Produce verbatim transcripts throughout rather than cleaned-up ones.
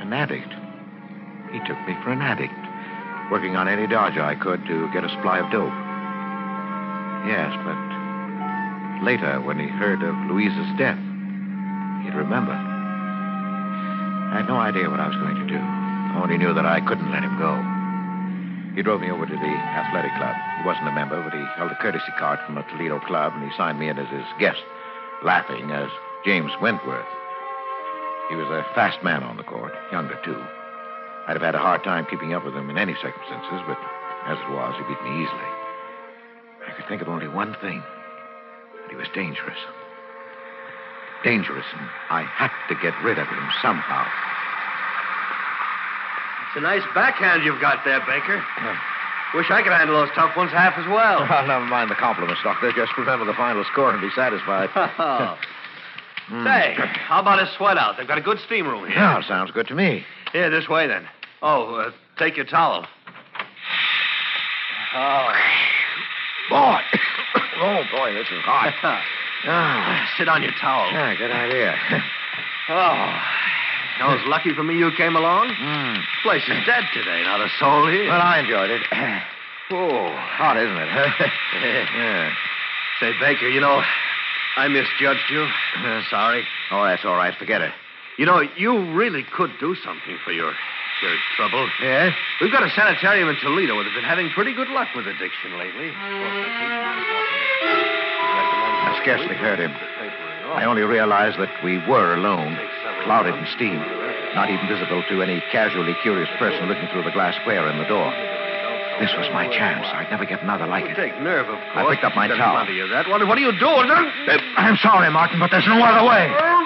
An addict. He took me for an addict, working on any dodge I could to get a supply of dope. Yes, but later, when he heard of Louise's death, he'd remember. I had no idea what I was going to do. I only knew that I couldn't let him go. He drove me over to the athletic club. He wasn't a member, but he held a courtesy card from a Toledo club, and he signed me in as his guest, laughing as James Wentworth. He was a fast man on the court, younger, too. I'd have had a hard time keeping up with him in any circumstances, but as it was, he beat me easily. I could think of only one thing, that he was dangerous. Dangerous, and I had to get rid of him somehow. It's a nice backhand you've got there, Baker. Wish I could handle those tough ones half as well. Well, never mind the compliments, Doctor. Just remember the final score and be satisfied. mm. Say, how about a sweat out? They've got a good steam room here. Yeah, sounds good to me. Here, this way, then. Oh, uh, take your towel. Oh. Boy. Oh, boy, this is hot. ah. Sit on your towel. Yeah, good idea. oh. You know, it's lucky for me you came along. Mm. The place is dead today, not a soul here. Well, I enjoyed it. Oh, hot, isn't it? yeah. Say, Baker, you know, I misjudged you. Uh, sorry. Oh, that's all right. Forget it. You know, you really could do something for your, your trouble. Yes? We've got a sanitarium in Toledo where they've been having pretty good luck with addiction lately. I scarcely heard him. I only realized that we were alone, clouded in steam, not even visible to any casually curious person looking through the glass square in the door. This was my chance. I'd never get another like it. Take nerve, of course. I picked up my towel. You that. What, what are you doing? Uh, I'm sorry, Martin, but there's no other way.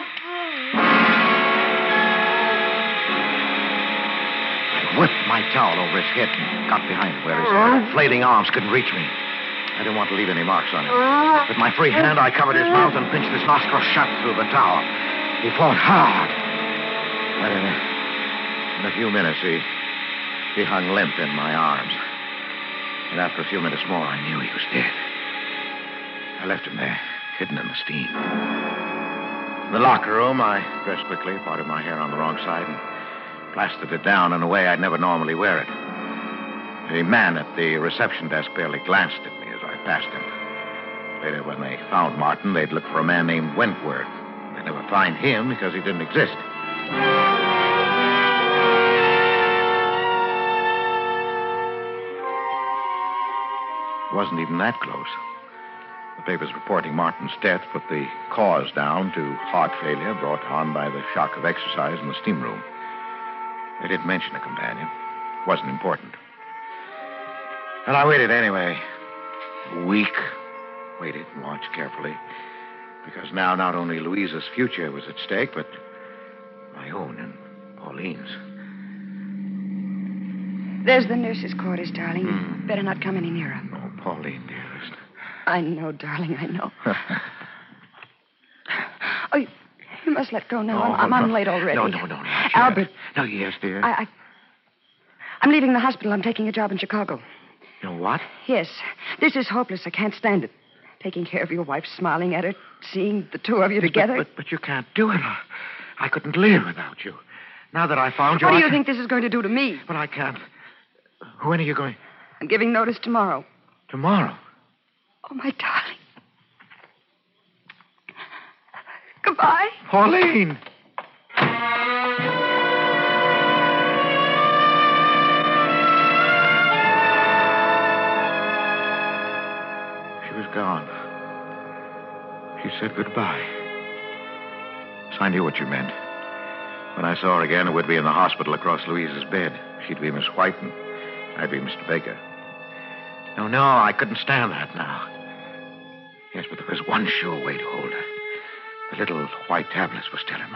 I whipped my towel over his head and got behind him where his flailing arms couldn't reach me. I didn't want to leave any marks on him. With my free hand, I covered his mouth and pinched his nostrils shut through the towel. He fought hard. But in a, in a few minutes, he, he hung limp in my arms. And after a few minutes more, I knew he was dead. I left him there, hidden in the steam. In the locker room, I dressed quickly, parted my hair on the wrong side, and plastered it down in a way I'd never normally wear it. The man at the reception desk barely glanced at me as I passed him. Later, when they found Martin, they'd look for a man named Wentworth. They'd never find him because he didn't exist. It wasn't even that close. The papers reporting Martin's death put the cause down to heart failure brought on by the shock of exercise in the steam room. They didn't mention a companion. It wasn't important. And I waited anyway. A week. Waited and watched carefully. Because now not only Louisa's future was at stake, but my own and Pauline's. There's the nurse's quarters, darling. Mm. Better not come any nearer. Oh, Pauline, dearest. I know, darling, I know. oh, you, you must let go now. Oh, I'm, no. I'm late already. No, no, no, not yet. Albert. No, yes, dear. I, I, I'm leaving the hospital. I'm taking a job in Chicago. You know what? Yes. This is hopeless. I can't stand it. Taking care of your wife, smiling at her, seeing the two of you together. But, but, but you can't do it. I, I couldn't live without you. Now that I found you, What do I you can... think this is going to do to me? But I can't. When are you going? I'm giving notice tomorrow. Tomorrow? Oh, my darling. Goodbye. Pauline! She was gone. She said goodbye. So I knew what you meant. When I saw her again, it would be in the hospital across Louise's bed. She'd be Miss White, and I'd be Mister Baker. No, no, I couldn't stand that now. Yes, but there was one sure way to hold her. The little white tablets were still in my